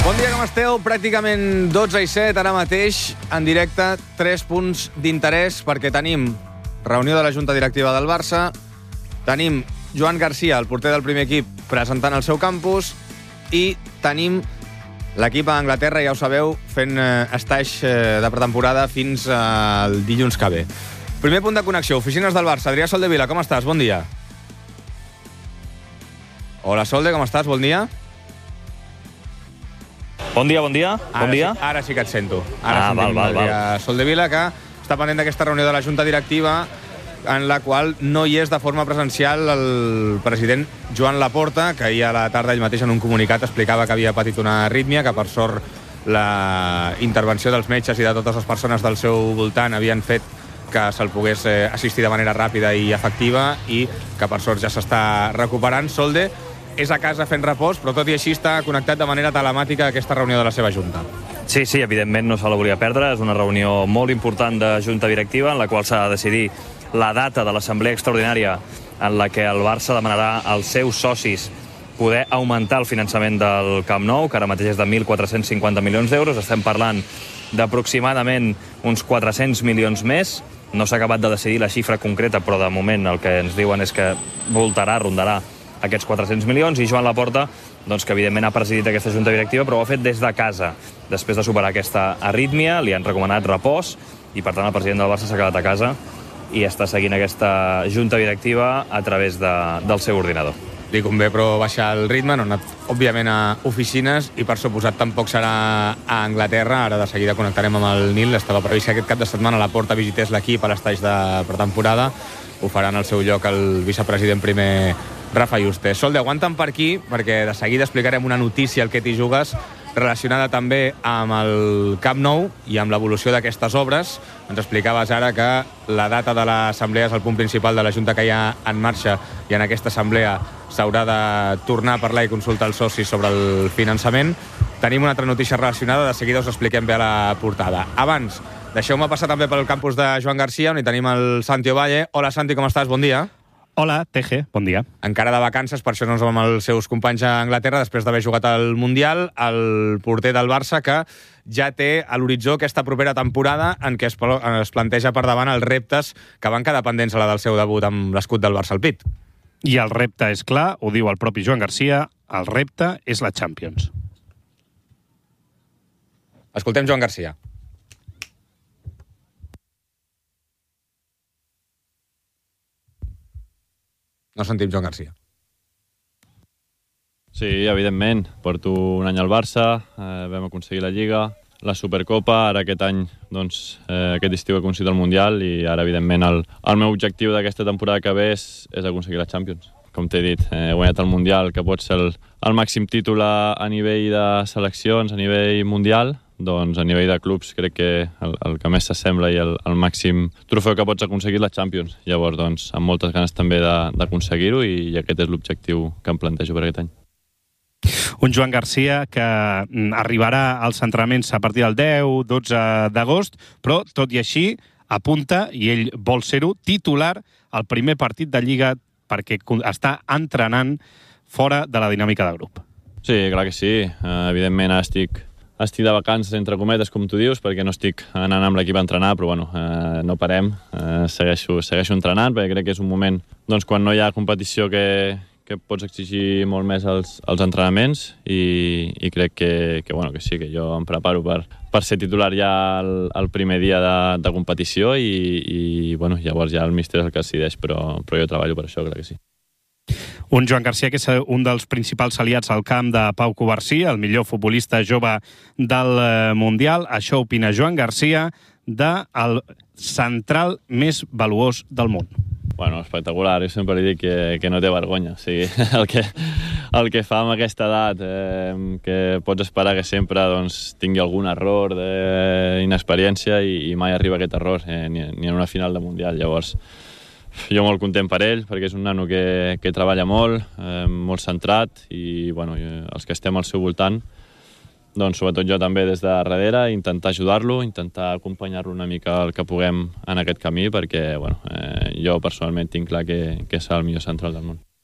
Bon dia, com esteu? Pràcticament 12:07 ara mateix, en directe, 3 punts d'interès, perquè tenim reunió de la Junta Directiva del Barça, tenim Joan Garcia, el porter del primer equip, presentant el seu campus, i tenim l'equip a Anglaterra, ja ho sabeu, fent estatge de pretemporada fins al dilluns que ve. Primer punt de connexió, oficines del Barça. Adrià Soldevila, com estàs? Bon dia. Hola, Solde, com estàs? Bon dia. Bon dia, bon dia. Bon dia. Ara sí que et sento. Ara sentim Adrià Soldevila, que està pendent d'aquesta reunió de la Junta Directiva en la qual no hi és de forma presencial el president Joan Laporta, que ahir a la tarda ell mateix en un comunicat explicava que havia patit una arrítmia, que per sort la intervenció dels metges i de totes les persones del seu voltant havien fet que se'l pogués assistir de manera ràpida i efectiva i que per sort ja s'està recuperant. Solde és a casa fent repòs, però tot i així està connectat de manera telemàtica a aquesta reunió de la seva Junta. Sí, evidentment no se la volia perdre. És una reunió molt important de Junta Directiva en la qual s'ha de decidir la data de l'assemblea extraordinària en la que el Barça demanarà als seus socis poder augmentar el finançament del Camp Nou, que ara mateix és de 1.450 milions d'euros. Estem parlant d'aproximadament uns 400 milions més. No s'ha acabat de decidir la xifra concreta, però de moment el que ens diuen és que rondarà aquests 400 milions, i Joan Laporta, doncs, que evidentment ha presidit aquesta Junta Directiva, però ho ha fet des de casa. Després de superar aquesta arrítmia, li han recomanat repòs, i per tant el president del Barça s'ha quedat a casa i està seguint aquesta Junta Directiva a través del seu ordinador. Li convé, però, baixar el ritme. No ha anat, òbviament, a oficines i, per suposat, tampoc serà a Anglaterra. Ara de seguida connectarem amb el Nil. Estava previst que aquest cap de setmana Laporta visités l'equip a l'estatge de pretemporada. Ho farà en el seu lloc el vicepresident primer Rafa Yuste. Solde, aguanta'm per aquí, perquè de seguida explicarem una notícia al que t'hi jugues relacionada també amb el Camp Nou i amb l'evolució d'aquestes obres. Ens explicaves ara que la data de l'assemblea és el punt principal de la Junta que hi ha en marxa, i en aquesta assemblea s'haurà de tornar a parlar i consultar els socis sobre el finançament. Tenim una altra notícia relacionada, de seguida us expliquem bé a la portada. Abans, deixeu-me passar també pel campus de Joan Garcia, on hi tenim el Santi Ovalle. Hola, Santi, com estàs? Bon dia. Hola, TG, bon dia. Encara de vacances, per això no ens vam amb els seus companys a Anglaterra, després d'haver jugat al Mundial, el porter del Barça, que ja té a l'horitzó aquesta propera temporada en què es planteja per davant els reptes que van quedar pendents a la del seu debut amb l'escut del Barça al pit. I el repte és clar, ho diu el propi Joan Garcia, el repte és la Champions. Escoltem Joan Garcia. No sentim Joan Garcia. Sí, evidentment. Porto un any al Barça, vam aconseguir la Lliga, la Supercopa, ara aquest any, doncs, aquest estiu he aconseguit el Mundial, i ara, evidentment, el meu objectiu d'aquesta temporada que ve és aconseguir la Champions. Com t'he dit, he guanyat el Mundial, que pot ser el màxim títol a nivell de seleccions, a nivell mundial. Doncs a nivell de clubs crec que el que més s'assembla i el màxim trofeu que pots aconseguir la Champions. Llavors, doncs, amb moltes ganes també d'aconseguir-ho, i aquest és l'objectiu que em plantejo per aquest any. Un Joan Garcia que arribarà als entrenaments a partir del 10-12 d'agost, però tot i així apunta, i ell vol ser-ho, titular al primer partit de Lliga, perquè està entrenant fora de la dinàmica de grup. Sí, clar que sí. Evidentment estic de vacances, entre cometes, com tu dius, perquè no estic anant amb l'equip a entrenar, però bueno, no parem, segueixo entrenant, perquè crec que és un moment, doncs, quan no hi ha competició que pots exigir molt més els entrenaments, i crec que sí, que jo em preparo per ser titular ja el primer dia de competició, i bueno, llavors ja el míster és el que decideix, però jo treballo per això, crec que sí. Un Joan Garcia que és un dels principals aliats al camp de Pau Covarsí, el millor futbolista jove del Mundial. Això opina Joan Garcia del central més valuós del món. Bueno, espectacular. Jo sempre li dic que no té vergonya. O sigui, el que fa amb aquesta edat, que pots esperar que sempre tingui algun error d'inexperiència, i mai arriba aquest error, ni en una final de Mundial. Llavors, jo molt content per ell, perquè és un nano que treballa molt, molt centrat, i els que estem al seu voltant, doncs sobretot jo també des de darrere, intentar ajudar-lo, intentar acompanyar-lo una mica el que puguem en aquest camí, perquè jo personalment tinc clar que serà el millor central del món.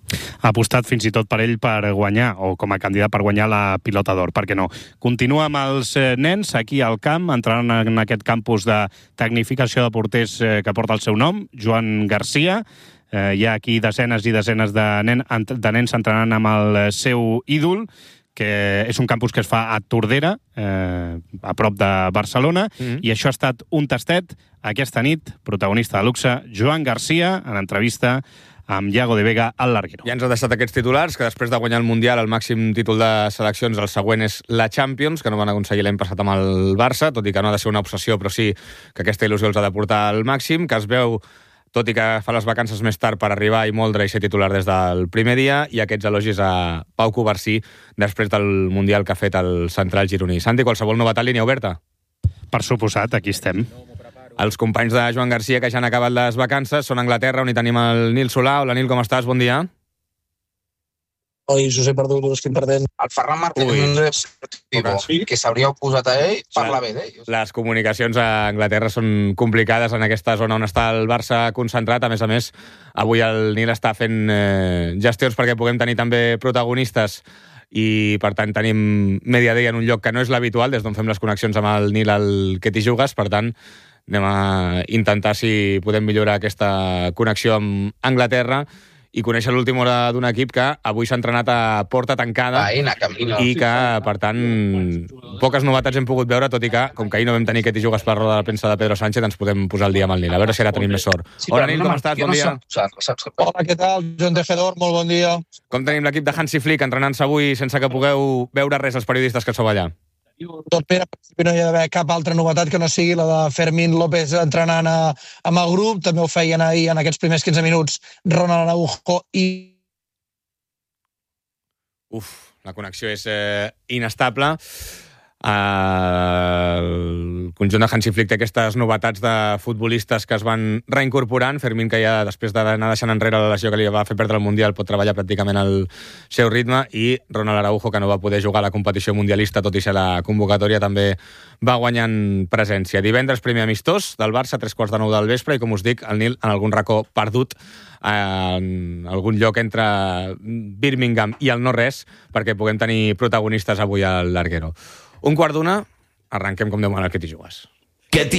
Ha apostat fins i tot per ell per guanyar, o com a candidat per guanyar la pilota d'or, per què no? Continua amb els nens aquí al camp, entrant en aquest campus de tecnificació de porters que porta el seu nom, Joan Garcia. Hi ha aquí desenes i desenes de nens entrenant amb el seu ídol, que és un campus que es fa a Tordera, a prop de Barcelona, i això ha estat un tastet aquesta nit, protagonista de luxe, Joan Garcia, en entrevista amb Iago de Vega al Larguero. Ja ens ha deixat aquests titulars, que després de guanyar el Mundial, el màxim títol de seleccions, el següent és la Champions, que no van aconseguir l'any passat amb el Barça, tot i que no ha de ser una obsessió, però sí que aquesta il·lusió els ha de portar al màxim, que es veu, tot i que fa les vacances més tard per arribar i moldre i ser titular des del primer dia, i aquests elogis a Pau Covarsí després del Mundial que ha fet el central gironí. Santi, qualsevol novetat, línia oberta? Per suposat, aquí estem. Els companys de Joan Garcia, que ja han acabat les vacances, són a Anglaterra, on hi tenim el Nil Solà. Hola, Nil, com estàs? Bon dia. Oi, us he perdut, us estic perdent. El Ferran Martínez, que s'hauria oposat a ell, parla bé d'ell. Les comunicacions a Anglaterra són complicades en aquesta zona on està el Barça concentrat. A més, avui el Nil està fent gestions perquè puguem tenir també protagonistes i, per tant, tenim Media Day en un lloc que no és l'habitual, des d'on fem les connexions amb el Nil al Que t'hi jugues. Per tant, anem a intentar si podem millorar aquesta connexió amb Anglaterra i conèixer l'última hora d'un equip que avui s'ha entrenat a porta tancada i que, per tant, poques novetats hem pogut veure, tot i que, com que ahir no vam tenir que t'hi jugues per la roda de premsa de Pedro Sánchez, ens podem posar el dia amb el Nil. A veure si ara tenim més sort. Hola, Nil, com estàs? Bon dia. Hola, què tal? Joan Tejedor, molt bon dia. Com tenim l'equip de Hansi Flick entrenant-se avui sense que pugueu veure res els periodistes que sou allà? Tot bé, no hi ha d'haver cap altra novetat que no sigui la de Fermín López entrenant amb el grup. També ho feien ahir en aquests primers 15 minuts Ronald Araujo i... La connexió és inestable. El conjunt de Hansi Flick té aquestes novetats de futbolistes que es van reincorporant. Fermín, que ja després d'anar deixant enrere la lesió que li va fer perdre el Mundial, pot treballar pràcticament al seu ritme, i Ronald Araujo, que no va poder jugar a la competició mundialista tot i ser la convocatòria, també va guanyant presència. Divendres, primer amistós del Barça, 3:15 del vespre, i com us dic, el Nil en algun racó perdut en algun lloc entre Birmingham i el no-res, perquè puguem tenir protagonistes avui al Larguero. 1:15, arrenquem com Déu mana al Que t'hi jugues.